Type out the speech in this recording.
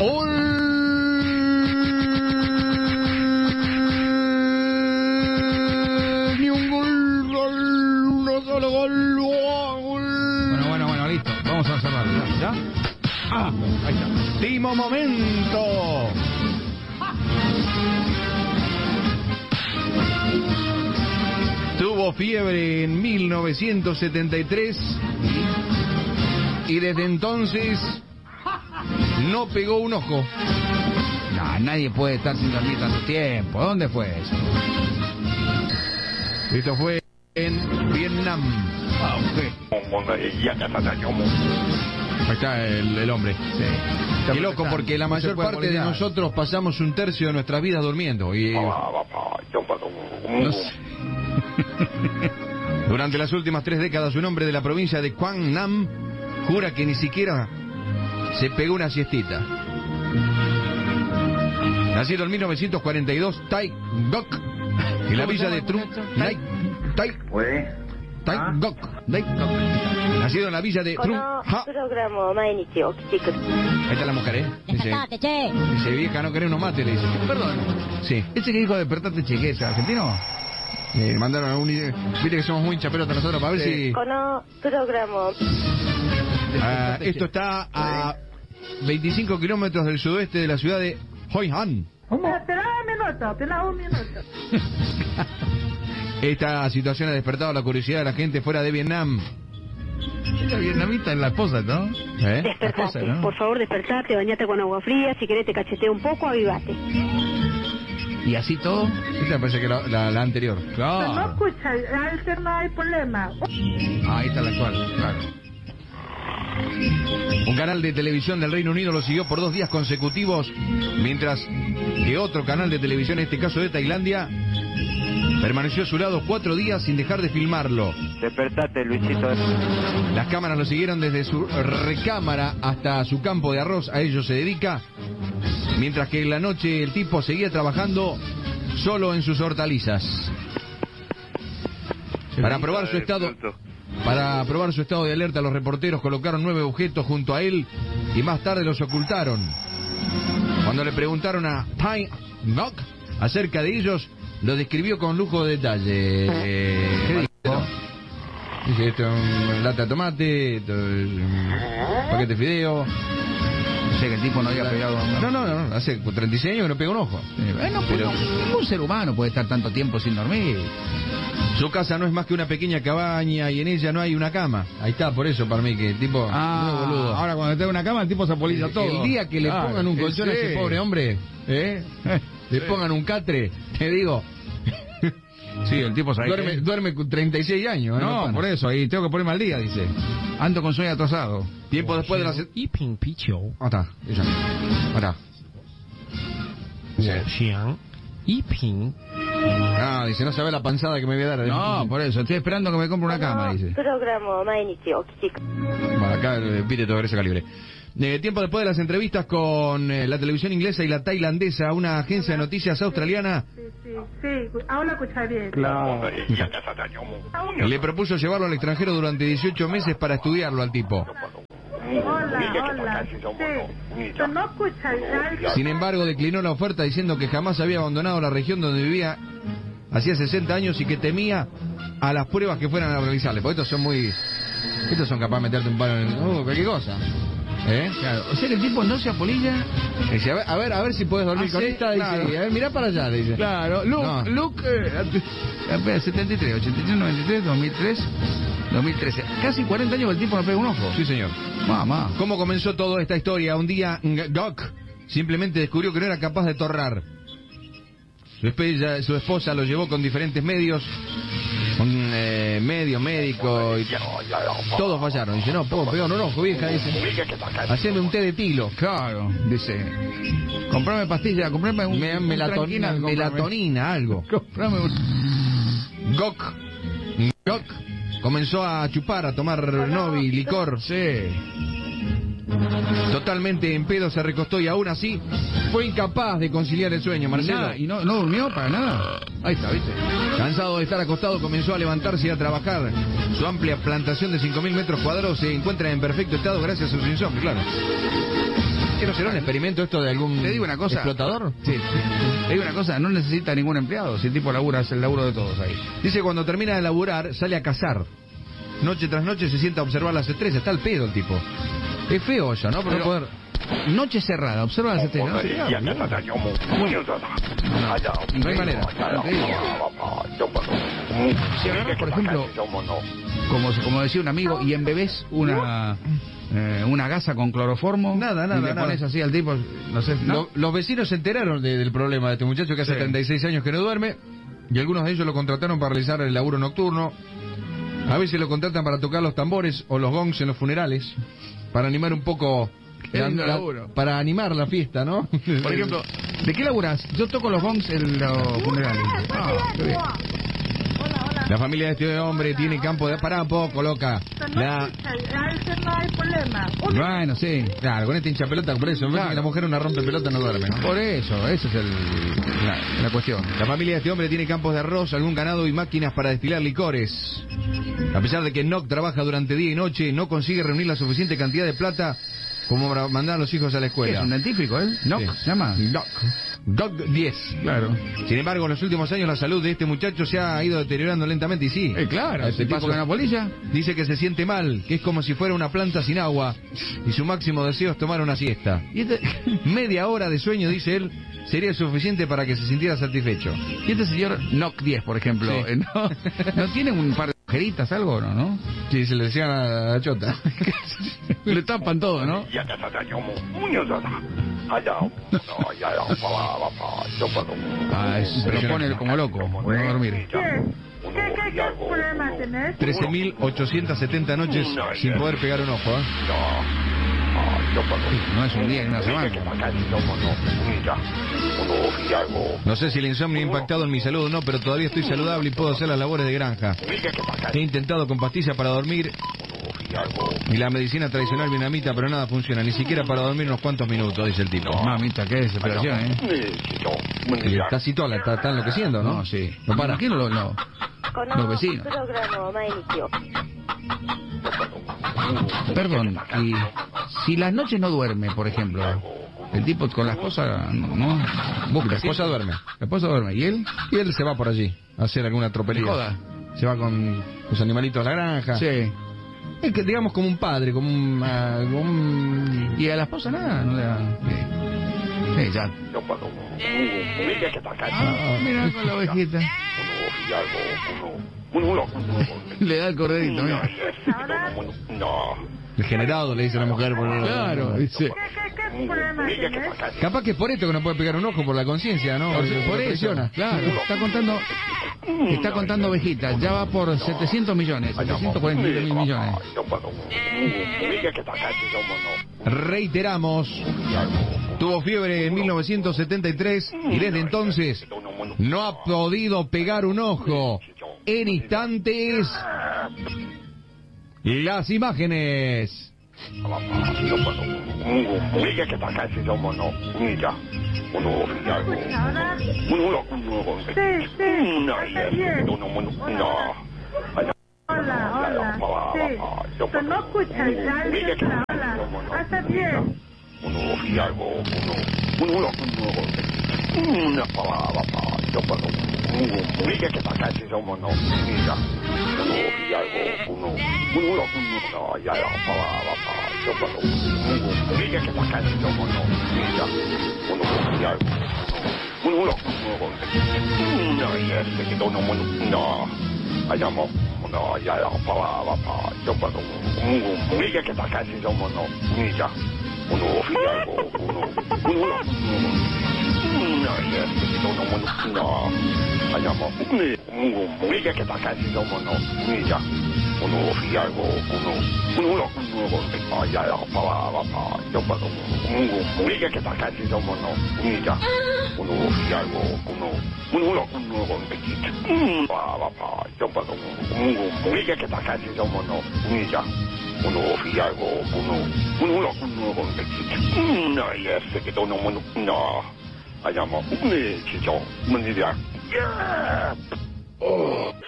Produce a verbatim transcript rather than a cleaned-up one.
Ni un gol, gol, uno solo gol, gol. Bueno, bueno, bueno, listo. Vamos a cerrarlo, ¿ya? Ah, ahí está. Último momento. Tuvo fiebre en mil novecientos setenta y tres y desde entonces no pegó un ojo. No, nadie puede estar sin dormir tanto tiempo. ¿Dónde fue eso? Esto fue en Vietnam. Ah, usted. Ahí está el, el hombre. Sí. Qué loco, porque la mayor parte de nosotros pasamos un tercio de nuestras vidas durmiendo. Y no sé. Durante las últimas tres décadas, un hombre de la provincia de Quang Nam jura que ni siquiera se pegó una siestita. Nacido en mil novecientos cuarenta y dos, Tai Ngoc, en la villa de Trung Nai Tai Tai Ngoc, Tai Ngoc. Nacido en la villa de Trung Ha. Ahí está la mujer, ¿eh? Dice, Despertate, che. dice, vieja, no querés unos mates, le dice. Perdón. Sí. ¿Ese que dijo despertate, che, qué es argentino? Eh, mandaron a un... Viste que somos muy chaperotas nosotros para ver si... Ah, esto está a veinticinco kilómetros del sudoeste de la ciudad de Hoi An. Espera un minuto, espera un minuto. Esta situación ha despertado la curiosidad de la gente fuera de Vietnam. La vietnamita es la esposa, ¿no? ¿Eh? Despertate, cosa, ¿no? por favor, despertate, bañate con agua fría, si querés te cacheteo un poco, avivate. Y así todo. Esta me parece que la, la, la anterior. No Claro. escucha, alter no hay problema. Ah, ahí está la actual, claro. Un canal de televisión del Reino Unido lo siguió por dos días consecutivos, mientras que otro canal de televisión, en este caso de Tailandia, permaneció a su lado cuatro días sin dejar de filmarlo. Despertate, Luisito. Las cámaras lo siguieron desde su recámara hasta su campo de arroz, a ello se dedica, mientras que en la noche el tipo seguía trabajando solo en sus hortalizas. Para probar su estado, para probar su estado de alerta, los reporteros colocaron nueve objetos junto a él y más tarde los ocultaron. Cuando le preguntaron a Tai Ngoc acerca de ellos, lo describió con lujo de detalle. ¿Qué dijo? Dice, esto es una lata de tomate, esto es un paquete de fideo. O sea que el tipo no había pegado a una... No, no, no, hace treinta y seis años que no pega un ojo. Eh, Bueno, pero Pero- ningún ser humano puede estar tanto tiempo sin dormir. Su casa no es más que una pequeña cabaña y en ella no hay una cama. Ahí está, por eso para mí que el tipo... Ah, no, boludo. ahora cuando está en una cama el tipo se apolilla todo. El día que le Claro, pongan un colchón a sí. ese pobre hombre, ¿eh? Le Sí. pongan un catre, te digo... Sí, el tipo sabe Duerme, que- duerme con treinta y seis años, ¿eh? No, pana. por eso, ahí tengo que ponerme al día, dice. Ando con sueño atrasado. Tiempo después de las... Ah, está, ella. Ahora. Ah, dice, no sabe la panzada que me voy a dar. No, por eso, estoy esperando que me compre una cama, dice. Bueno, acá eh, pide todo ese calibre. Eh, tiempo después de las entrevistas con eh, la televisión inglesa y la tailandesa, una agencia de noticias australiana Sí, sí, sí, ahora escucha bien. le propuso llevarlo al extranjero durante dieciocho meses para estudiarlo al tipo. Hola, hola, sí. Pero no escucha, alter... Sin embargo, declinó la oferta diciendo que jamás había abandonado la región donde vivía hacía sesenta años y que temía a las pruebas que fueran a realizarle. Porque estos son muy... Estos son capaces de meterte un palo en... Uh, cualquier cosa. ¿Eh? Claro, o sea que el tipo no se apolilla. Dice, a ver, a ver, a ver si puedes dormir Ah, con sí, esta. claro. Dice, a ver, mirá para allá, dice. Claro, Luke, No. Luke, eh, espera, setenta y tres, ochenta y tres, noventa y tres, dos mil tres, dos mil trece. Casi cuarenta años que el tipo no pega un ojo. Sí, señor. Mamá. ¿Cómo comenzó toda esta historia? Un día, Ngoc simplemente descubrió que no era capaz de torrar. Su, esposa, su esposa lo llevó con diferentes medios, un eh, medio médico, y todos fallaron. Dice, no, puedo pegar un ojo, vieja, dice. Haceme un té de tilo. Claro, dice. Comprame pastilla, comprame un, Me dan un melaton- tranquina, comprame. melatonina, algo. Comprame un... Ngoc, Ngoc comenzó a chupar, a tomar novi, licor. Sí. Totalmente en pedo se recostó y aún así fue incapaz de conciliar el sueño, Marcelo. Nada, ¿y no, no durmió para nada? Ahí está, ¿viste? Cansado de estar acostado, comenzó a levantarse y a trabajar. Su amplia plantación de cinco mil metros cuadrados se encuentra en perfecto estado gracias a su insomnio, claro. ¿Que no será un experimento esto de algún Te digo una cosa. explotador? Sí. Te digo una cosa, no necesita ningún empleado. Si el tipo labura, es el laburo de todos ahí. Dice cuando termina de laburar, sale a cazar. Noche tras noche se sienta a observar las estrellas. Está al pedo el tipo. Es feo eso, ¿no? Pero, Pero- poder... Noche cerrada, observa las estrellas. No, sí, claro, no. No hay manera. Si agarras, por ejemplo, como, como decía un amigo, y embebés una eh, una gasa con cloroformo, Nada, nada, y le nada. pones así al tipo, no sé, ¿no? Lo- los vecinos se enteraron de- del problema de este muchacho que hace Sí. treinta y seis años que no duerme, y algunos de ellos lo contrataron para realizar el laburo nocturno. A veces lo contratan para tocar los tambores o los gongs en los funerales, para animar un poco... Qué la- lindo la- laburo. para animar la fiesta, ¿no? Por ejemplo, ¿de qué laburás? Yo toco los gongs en los funerales. Ah, qué bien. Hola, hola. La familia de este hombre tiene campo de... Pará un poco, loca. Esto no La... escucha, a ese no hay problema. Una- Bueno, sí. Claro, con este hincha pelota, por eso. Claro. La mujer una rompe pelota no duerme, ¿no? Por eso, esa es el, la, la cuestión. La familia de este hombre tiene campos de arroz, algún ganado y máquinas para destilar licores. A pesar de que Nock trabaja durante día y noche, no consigue reunir la suficiente cantidad de plata como para mandar a los hijos a la ¿Qué escuela. es un dentífrico, eh? ¿No? Sí. ¿Se llama? Doc. Doc diez. Claro. Sin embargo, en los últimos años la salud de este muchacho se ha ido deteriorando lentamente y sí. Eh, claro, Este ¿se pasa tipo con la polilla? dice que se siente mal, que es como si fuera una planta sin agua y su máximo deseo es tomar una siesta. ¿Y este, Media hora de sueño, dice él, sería suficiente para que se sintiera satisfecho. y este señor Nock diez, por ejemplo, Sí. eh, ¿no, ¿no tiene un par de agujeritas, algo, no? ¿no? Sí, se le decían a la chota. Le tapan todo, ¿no? Ah, es- se lo pone como loco, por no dormir. ¿Qué? ¿Qué, qué, qué problema tenés? trece mil ochocientas setenta noches sin poder pegar un ojo, ¿eh? No es un día ni una semana. No sé si el insomnio ha impactado en mi salud o no, pero todavía estoy saludable y puedo hacer las labores de granja. He intentado con pastillas para dormir y la medicina tradicional vietnamita, pero nada funciona, ni siquiera para dormir unos cuantos minutos, dice el tipo. Mamita, qué desesperación, ¿eh? Y está así toda, la- está, está enloqueciendo, ¿no? No, sí. No para. ¿Quién lo, lo- こ los の vecinos? プログラムを毎日を Perdón, y si las noches no duerme, por ejemplo, el tipo con la esposa, ¿no? Busca. La esposa duerme. La esposa duerme. ¿Y él? Y él se va por allí a hacer alguna tropelía. Joda. Se va con los animalitos a la granja. Sí. Es que digamos como un padre, como un... ah, como un- ¿Y a la esposa nada? No le da... Sí, ya. Ah, mira con la ovejita. Le da el corderito, mira. Degenerado, le dice la mujer. Por... Claro, dice. ¿Qué, qué, qué problema tenés? Capaz que es por esto que no puede pegar un ojo, por la conciencia, ¿no? Por, Se- por se eso, presiona. claro. Está contando... Está contando ovejitas. Ya va por setecientos millones. setecientos cuarenta y siete mil millones. Reiteramos, tuvo fiebre en mil novecientos setenta y tres y desde entonces no ha podido pegar un ojo. En instantes, las imágenes. ¿Ahora? Sí, sí, está bien. Hola, hola, sí. Pero no escucha, ya es la hola. Está bien. Oh.